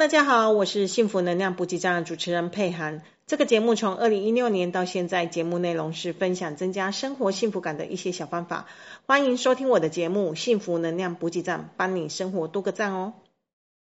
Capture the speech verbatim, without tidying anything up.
大家好，我是幸福能量补给站的主持人佩涵。这个节目从二零一六年到现在，节目内容是分享增加生活幸福感的一些小方法。欢迎收听我的节目幸福能量补给站，帮你生活多个赞哦。